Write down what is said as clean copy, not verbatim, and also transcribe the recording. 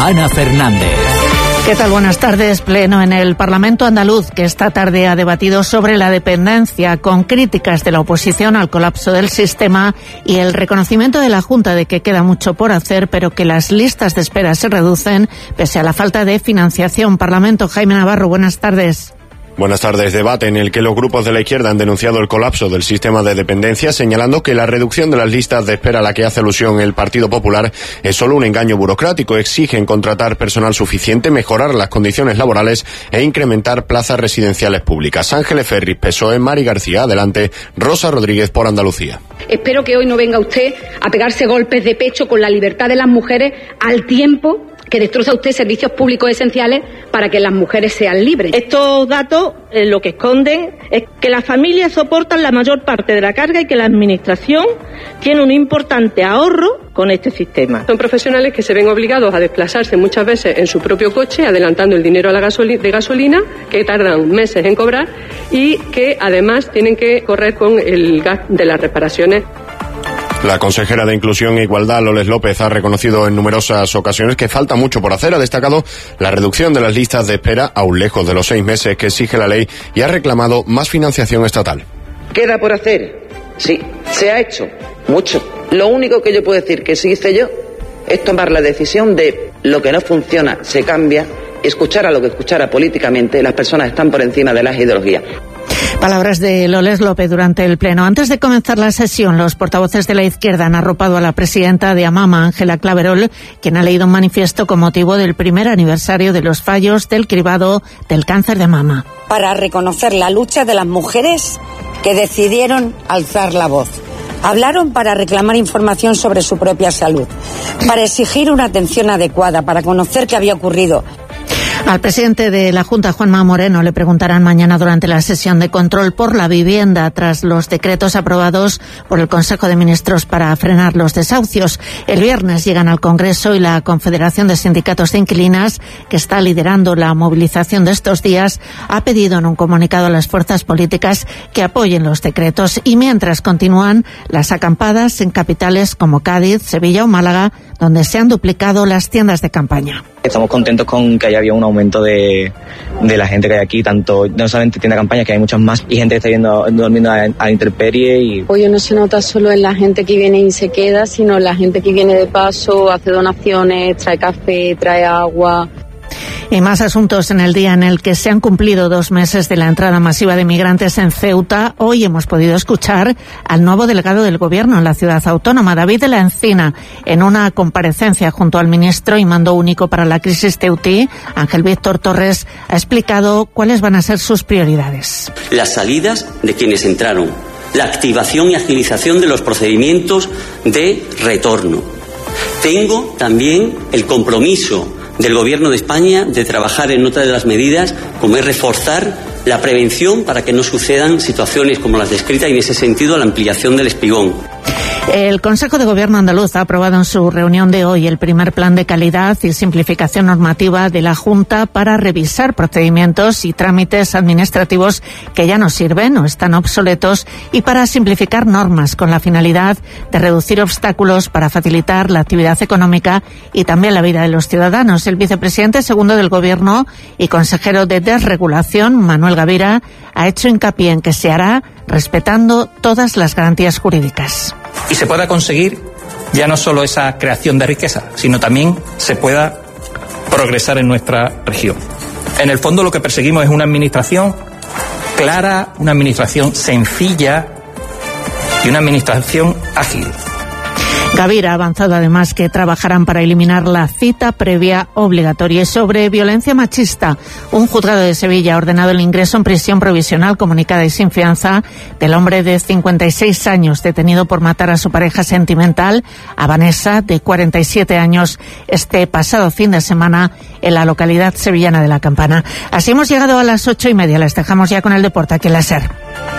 Ana Fernández. ¿Qué tal? Buenas tardes. Pleno en el Parlamento andaluz, que esta tarde ha debatido sobre la dependencia, con críticas de la oposición al colapso del sistema y el reconocimiento de la Junta de que queda mucho por hacer, pero que las listas de espera se reducen pese a la falta de financiación. Parlamento, Jaime Navarro, buenas tardes. Buenas tardes. Debate en el que los grupos de la izquierda han denunciado el colapso del sistema de dependencia, señalando que la reducción de las listas de espera a la que hace alusión el Partido Popular es solo un engaño burocrático. Exigen contratar personal suficiente, mejorar las condiciones laborales e incrementar plazas residenciales públicas. Ángeles Ferris, PSOE, Mari García. Adelante. Rosa Rodríguez, por Andalucía. Espero que hoy no venga usted a pegarse golpes de pecho con la libertad de las mujeres al tiempo que destroza usted servicios públicos esenciales para que las mujeres sean libres. Estos datos lo que esconden es que las familias soportan la mayor parte de la carga y que la administración tiene un importante ahorro con este sistema. Son profesionales que se ven obligados a desplazarse muchas veces en su propio coche, adelantando el dinero a la de gasolina, que tardan meses en cobrar y que además tienen que correr con el gas de las reparaciones. La consejera de Inclusión e Igualdad, Loles López, ha reconocido en numerosas ocasiones que falta mucho por hacer. Ha destacado la reducción de las listas de espera, aún lejos de los 6 meses que exige la ley, y ha reclamado más financiación estatal. ¿Queda por hacer? Sí, se ha hecho mucho. Lo único que yo puedo decir que sí hice yo es tomar la decisión de lo que no funciona se cambia, escuchar a lo que escuchara políticamente. Las personas están por encima de las ideologías. Palabras de Loles López durante el Pleno. Antes de comenzar la sesión, los portavoces de la izquierda han arropado a la presidenta de AMAMA, Ángela Claverol, quien ha leído un manifiesto con motivo del primer aniversario de los fallos del cribado del cáncer de mama. Para reconocer la lucha de las mujeres que decidieron alzar la voz. Hablaron para reclamar información sobre su propia salud, para exigir una atención adecuada, para conocer qué había ocurrido. Al presidente de la Junta, Juanma Moreno, le preguntarán mañana durante la sesión de control por la vivienda tras los decretos aprobados por el Consejo de Ministros para frenar los desahucios. El viernes llegan al Congreso y la Confederación de Sindicatos de Inquilinas, que está liderando la movilización de estos días, ha pedido en un comunicado a las fuerzas políticas que apoyen los decretos. Y mientras continúan las acampadas en capitales como Cádiz, Sevilla o Málaga, donde se han duplicado las tiendas de campaña. Estamos contentos con que haya habido un aumento de la gente que hay aquí, tanto no solamente tienda de campaña, que hay muchas más, y gente que está durmiendo a la intemperie. Y hoy no se nota solo en la gente que viene y se queda, sino en la gente que viene de paso, hace donaciones, trae café, trae agua. Y más asuntos en el día en el que se han cumplido 2 meses de la entrada masiva de migrantes en Ceuta. Hoy hemos podido escuchar al nuevo delegado del Gobierno en la ciudad autónoma, David de la Encina, en una comparecencia junto al ministro y mando único para la crisis ceutí, Ángel Víctor Torres, ha explicado cuáles van a ser sus prioridades. Las salidas de quienes entraron, la activación y agilización de los procedimientos de retorno. Tengo también el compromiso del Gobierno de España de trabajar en otra de las medidas, como es reforzar la prevención para que no sucedan situaciones como las descritas, y en ese sentido la ampliación del espigón. El Consejo de Gobierno andaluz ha aprobado en su reunión de hoy el primer plan de calidad y simplificación normativa de la Junta para revisar procedimientos y trámites administrativos que ya no sirven o están obsoletos, y para simplificar normas con la finalidad de reducir obstáculos para facilitar la actividad económica y también la vida de los ciudadanos. El vicepresidente segundo del Gobierno y consejero de Desregulación, Manuel Gavira, ha hecho hincapié en que se hará respetando todas las garantías jurídicas. Y se pueda conseguir ya no solo esa creación de riqueza, sino también se pueda progresar en nuestra región. En el fondo lo que perseguimos es una administración clara, una administración sencilla y una administración ágil. Gavira ha avanzado además que trabajarán para eliminar la cita previa obligatoria. Y sobre violencia machista, un juzgado de Sevilla ha ordenado el ingreso en prisión provisional comunicada y sin fianza del hombre de 56 años detenido por matar a su pareja sentimental, a Vanessa, de 47 años, este pasado fin de semana en la localidad sevillana de La Campana. Así hemos llegado a las 8:30. Les dejamos ya con el deporte aquí en la SER.